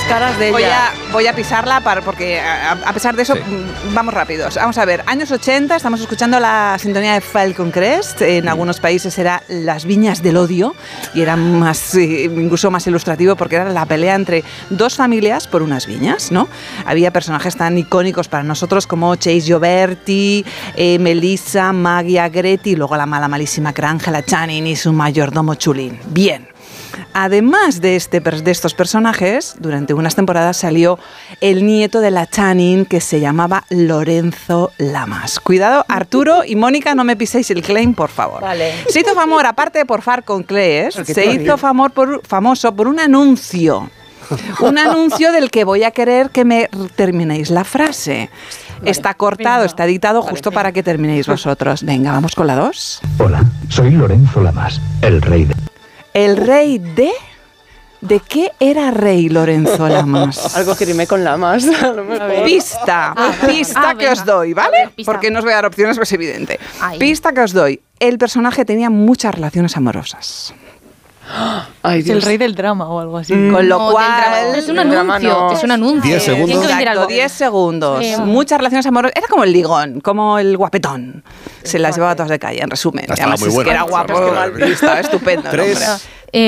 caras de ella. Voy a pisarla porque a pesar de eso, vamos rápidos. Vamos a ver, años 80, estamos escuchando la sintonía de Falcon Crest. En algunos países era Las Viñas del Odio y era incluso más ilustrativo porque era la pelea entre dos familias por unas viñas, ¿no? Había personajes tan icónicos para nosotros como Chase Gioberti, Melissa, Maggie Agretti y luego la malísima Angela Channing y su mayordomo Chulín. Bien. Además de estos personajes, durante unas temporadas salió el nieto de la Channing que se llamaba Lorenzo Lamas. Cuidado, Arturo y Mónica, no me piséis el claim, por favor. Vale. Se hizo famoso, aparte de por Falcon Crest, se hizo famoso por un anuncio. Un anuncio del que voy a querer que me terminéis la frase. Vale, está cortado, está editado justo para que terminéis vosotros. Venga, vamos con la 2. Hola, soy Lorenzo Lamas, el rey de... ¿El rey de...? ¿De qué era rey Lorenzo Lamas? Algo que rime con Lamas. Pista que os doy, ¿vale? Porque no os voy a dar opciones, pues es evidente. Pista que os doy. El personaje tenía muchas relaciones amorosas. Ay, es el rey del drama o algo así. Con lo cual... Es un anuncio. Es un anuncio. 10 segundos. Exacto, 10 segundos. Muchas relaciones amorosas. Era como el ligón, como el guapetón. Se las llevaba todas de calle, en resumen. Además, muy es que era guapo, estaba estupendo. 3,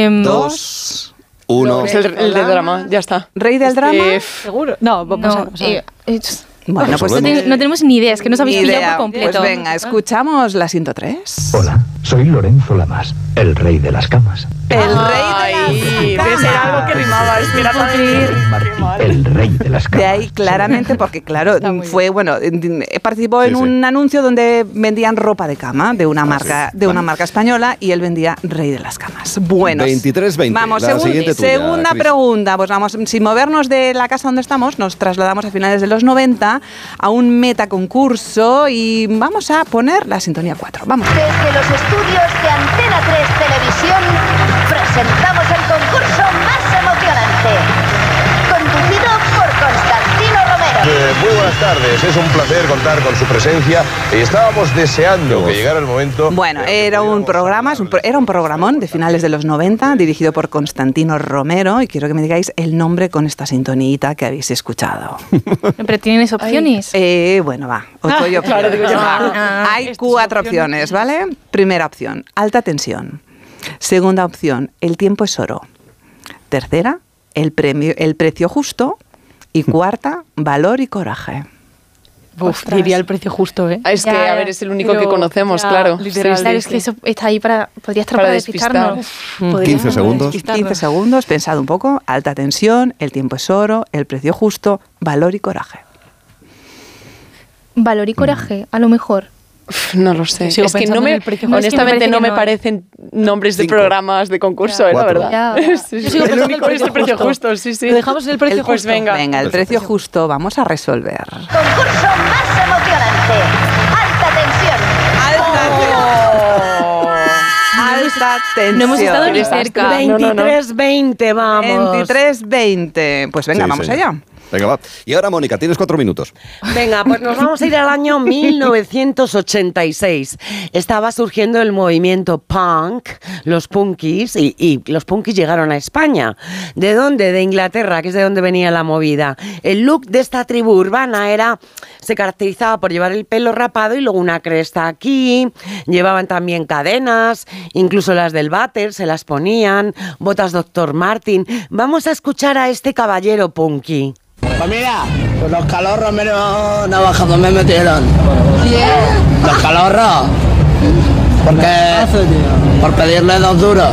2, 1. Es el del drama, ya está. ¿Rey del drama? ¿Seguro? No, vamos a ver. Bueno, pues no tenemos ni idea, es que nos habéis pillado por completo. Pues venga, escuchamos la 103. Hola, soy Lorenzo Lamas, el rey de las camas. El rey de las camas. Era algo que rimaba, El rey de las camas. De ahí claramente, porque claro, participó en un anuncio donde vendían ropa de cama de una marca española y él vendía rey de las camas. Bueno, 23-20. Vamos, segunda Cris. Pregunta, pues vamos, sin movernos de la casa donde estamos, nos trasladamos a finales de los 90 a un metaconcurso y vamos a poner la sintonía 4. Vamos. Desde los estudios de Antena 3 Televisión presentamos el concurso más emocionante, conducido por Constantino Romero. Muy buenas tardes, es un placer contar con su presencia y estábamos deseando que llegara el momento. Bueno, era un programón de finales de los 90 dirigido por Constantino Romero y quiero que me digáis el nombre con esta sintonita que habéis escuchado. ¿Pero tienes opciones? Bueno, va, os doy opciones. Claro, Hay 4 opciones, ¿vale? Primera opción, alta tensión. Segunda opción, el tiempo es oro. Tercera, el precio justo. Y cuarta, valor y coraje. Diría el precio justo, ¿eh? Es que, a ver, es el único que conocemos, claro. Literal, Sí, es que eso está ahí podría estar para despistarnos. 15 segundos. 15 segundos, pensad un poco. Alta tensión, el tiempo es oro, el precio justo, valor y coraje. Valor y coraje, a lo mejor. No lo sé. Es que honestamente no me parecen nombres de programas de concurso, la verdad. El único es el precio justo, sí. ¿Lo dejamos en el precio justo? Venga, el precio justo, vamos a resolver. Concurso más emocionante, alta tensión. No hemos estado ni cerca. 23-20, vamos. 23-20. Pues venga, vamos allá. Venga, va. Y ahora, Mónica, tienes 4 minutos. Venga, pues nos vamos a ir al año 1986. Estaba surgiendo el movimiento punk, los punkis, y los punkis llegaron a España. ¿De dónde? De Inglaterra, que es de donde venía la movida. El look de esta tribu urbana se caracterizaba por llevar el pelo rapado y luego una cresta aquí. Llevaban también cadenas, incluso las del váter se las ponían, botas Dr. Martin. Vamos a escuchar a este caballero punky. Pues mira, pues los calorros menos navajados me metieron. Los calorros. Por pedirle 2 duros.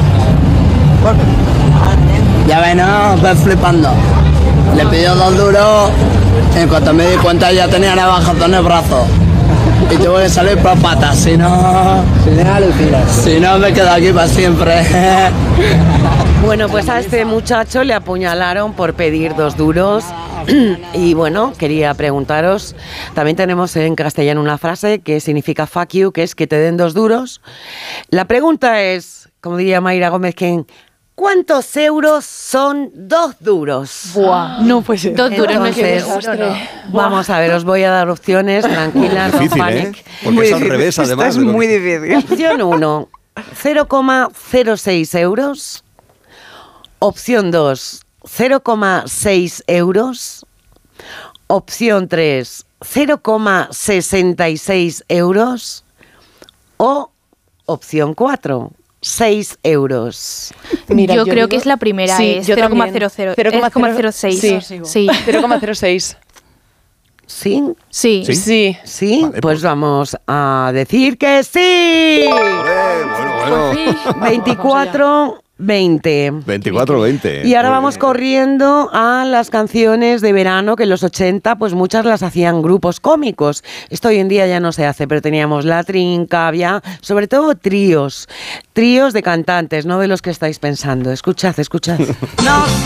Ya ves, no, ves flipando. Le pidió 2 duros. En cuanto me di cuenta ya tenía navajazo en el brazo. Y tuve que salir por patas, si no me quedo aquí para siempre. Bueno, pues a este muchacho le apuñalaron por pedir 2 duros. Y bueno, quería preguntaros, también tenemos en castellano una frase que significa fuck you, que es que te den 2 duros. La pregunta es, como diría Mayra Gómez, ¿cuántos euros son 2 duros? Buah, no puede ser. 2 duros, entonces, vamos a ver, os voy a dar opciones, tranquilas, no panic. Porque es al revés, además. Esto es muy difícil. Opción 1, 0,06 euros. Opción 2, 0,6 euros. Opción 3, 0,66 euros. O opción 4, 6 euros. Mira, yo creo que es la primera, sí, es 0,00. 0,06. Sí. 0,06. ¿Sí? Sí. ¿Sí? Vale, pues vamos a decir que sí. Bueno. 24-20. 24-20. Y ahora vamos corriendo a las canciones de verano, que en los 80 pues muchas las hacían grupos cómicos. Esto hoy en día ya no se hace, pero teníamos La Trinca, había sobre todo tríos de cantantes, no de los que estáis pensando. Escuchad. No